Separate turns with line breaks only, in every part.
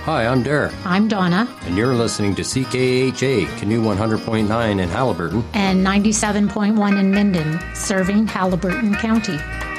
Hi, I'm Derek.
I'm Donna.
And you're listening to CKHA, Canoe 100.9 in Haliburton.
And 97.1 in Minden, serving Haliburton County.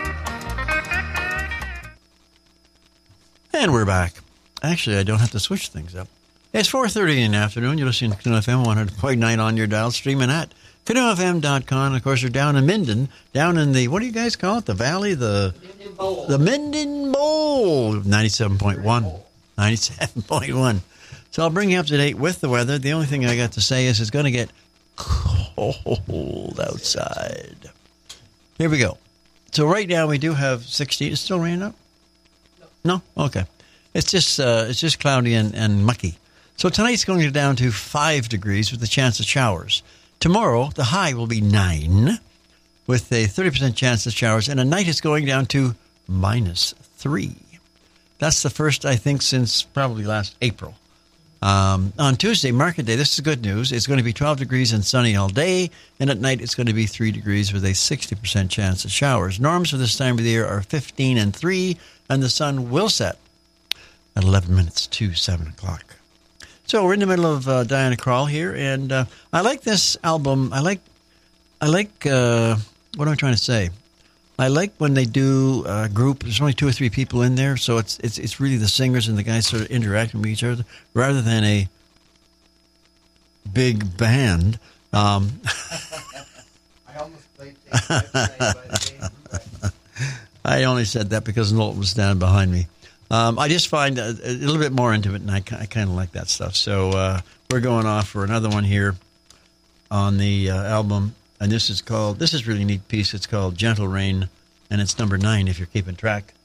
And we're back. Actually, I don't have to switch things up. It's 4:30 in the afternoon. You're listening to Canoe FM 100.9 on your dial, streaming at canoefm.com. Of course, you're down in Minden, down in the, what do you guys call it? The valley? The Minden Bowl. 97.1. 97.1. So I'll bring you up to date with the weather. The only thing I got to say is it's going to get cold outside. Here we go. So right now we do have 60. It's still raining up? No? Okay. It's just cloudy and mucky. So tonight's going to go down to 5 degrees with a chance of showers. Tomorrow, the high will be 9 with a 30% chance of showers. And at night, it's going down to -3. That's the first, I think, since probably last April. On Tuesday, market day, this is good news. It's going to be 12 degrees and sunny all day. And at night, it's going to be 3 degrees with a 60% chance of showers. Norms for this time of the year are 15 and 3, and the sun will set at 11 minutes to 7 o'clock. So we're in the middle of Diana Krall here, and I like this album. I like. What am I trying to say? I like when they do a group. There's only 2 or 3 people in there, so it's really the singers and the guys sort of interacting with each other rather than a big band.
I almost played
I only said that because Nolt was down behind me. I just find a little bit more intimate, and I kind of like that stuff. So we're going off for another one here on the album. And this is really a neat piece. It's called Gentle Rain, and it's number 9 if you're keeping track.